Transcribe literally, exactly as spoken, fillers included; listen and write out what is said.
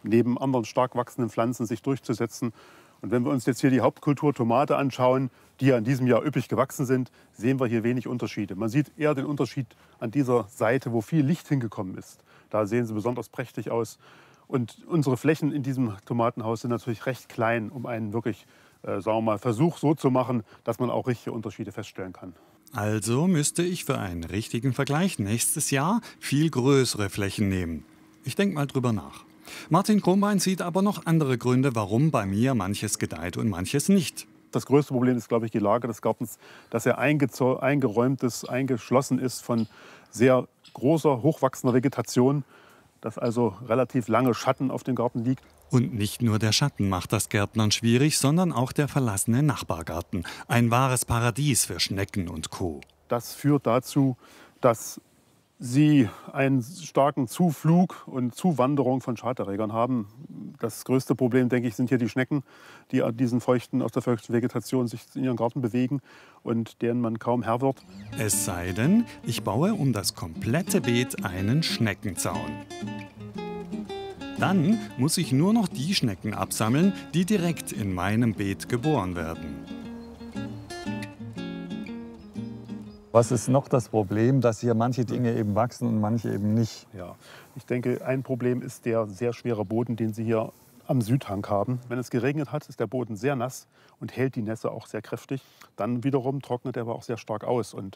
neben anderen stark wachsenden Pflanzen sich durchzusetzen. Und wenn wir uns jetzt hier die Hauptkultur Tomate anschauen, die ja in diesem Jahr üppig gewachsen sind, sehen wir hier wenig Unterschiede. Man sieht eher den Unterschied an dieser Seite, wo viel Licht hingekommen ist. Da sehen sie besonders prächtig aus. Und unsere Flächen in diesem Tomatenhaus sind natürlich recht klein, um einen wirklich, äh, sagen wir mal, Versuch so zu machen, dass man auch richtige Unterschiede feststellen kann. Also müsste ich für einen richtigen Vergleich nächstes Jahr viel größere Flächen nehmen. Ich denke mal drüber nach. Martin Kronbein sieht aber noch andere Gründe, warum bei mir manches gedeiht und manches nicht. Das größte Problem ist, glaube ich, die Lage des Gartens, dass er eingeräumt ist, eingeschlossen ist von sehr großer, hochwachsender Vegetation, dass also relativ lange Schatten auf dem Garten liegt. Und nicht nur der Schatten macht das Gärtnern schwierig, sondern auch der verlassene Nachbargarten. Ein wahres Paradies für Schnecken und Co. Das führt dazu, dass sie einen starken Zuflug und Zuwanderung von Schadträgern haben. Das größte Problem, denke ich, sind hier die Schnecken, die an diesen feuchten, aus der feuchten Vegetation sich in ihren Garten bewegen und deren man kaum Herr wird. Es sei denn, ich baue um das komplette Beet einen Schneckenzaun. Dann muss ich nur noch die Schnecken absammeln, die direkt in meinem Beet geboren werden. Was ist noch das Problem, dass hier manche Dinge eben wachsen und manche eben nicht? Ja, ich denke, ein Problem ist der sehr schwere Boden, den Sie hier am Südhang haben. Wenn es geregnet hat, ist der Boden sehr nass und hält die Nässe auch sehr kräftig. Dann wiederum trocknet er aber auch sehr stark aus. Und